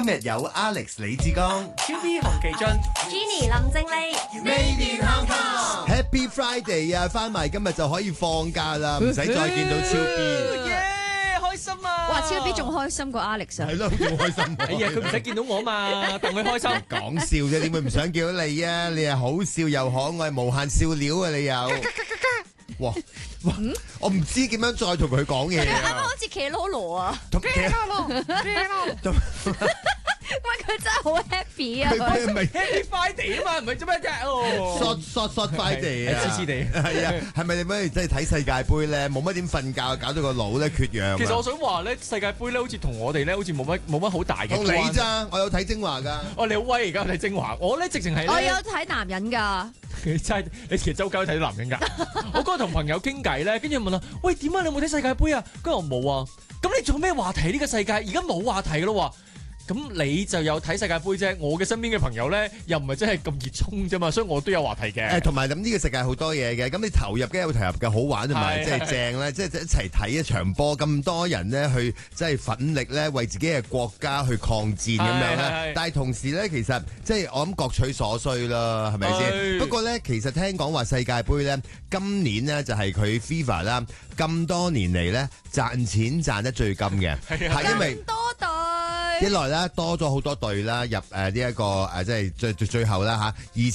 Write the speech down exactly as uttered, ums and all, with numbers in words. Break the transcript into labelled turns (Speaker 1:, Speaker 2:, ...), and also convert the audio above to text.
Speaker 1: 日有 Alex 李志剛、
Speaker 2: Q B 洪其俊、
Speaker 3: Jenny 林正麗、
Speaker 1: Made in Hong Kong。Happy Friday 啊！翻埋今日就可以放假啦，唔使再見到超 B。
Speaker 2: 耶！開心啊！
Speaker 3: 哇，超 B 仲開心過 Alex 啊！
Speaker 1: 係咯，好開心。
Speaker 2: 哎呀，佢唔使見到我嘛，戥佢開心。
Speaker 1: 講笑啫，點會唔想見到你啊？你係好笑又可愛，無限笑料啊！你有。哇哇！我唔知點樣再同佢講嘢
Speaker 3: 啱啱
Speaker 1: 啊！
Speaker 3: 好似騎羅羅啊！
Speaker 1: 同騎羅羅，
Speaker 3: 喂，佢真係好 happy 啊！
Speaker 1: 佢唔係
Speaker 2: Happy Friday 啊嘛，唔係做咩啫？哦
Speaker 1: short short short Friday 啊，
Speaker 2: 黐黐地。
Speaker 1: 係啊，係咪你咪真係睇世界盃咧？冇乜點瞓覺，搞到個腦咧缺氧啊。
Speaker 2: 其實我想話咧，世界盃咧好似同我哋咧好似冇乜冇乜好大嘅
Speaker 1: 同
Speaker 2: 關係。
Speaker 1: 你咋？我有睇精華㗎。
Speaker 2: 哦，你好威而家睇精華，我咧直情係
Speaker 3: 我有
Speaker 2: 咧，
Speaker 3: 睇男人㗎，
Speaker 2: 真係你其實周街都睇到男人㗎。我嗰日同朋友傾偈咧，跟住問我：喂，點解你有冇睇世界盃啊？跟住我冇啊。咁你做咩話題呢個世界？而家冇話題㗎咯喎。咁你就有睇世界盃啫，我嘅身邊嘅朋友咧又唔係真係咁熱衷啫嘛，所以我都有話題嘅。
Speaker 1: 誒，同埋咁呢個世界好多嘢嘅，咁你投入嘅有投入嘅好玩同埋即係正咧，即係一齊睇一場波，咁多人咧去即係奮力咧為自己嘅國家去抗戰咁樣咧。但係同時咧，其實即係我諗各取所需啦，係咪先？不過咧，其實聽講話世界盃咧，今年咧就係佢 FIFA 啦，咁多年嚟咧賺錢賺得最金嘅，係因為
Speaker 3: 多隊。
Speaker 1: 一來咧多咗好多隊啦入誒呢一個誒即係最最最後啦嚇，而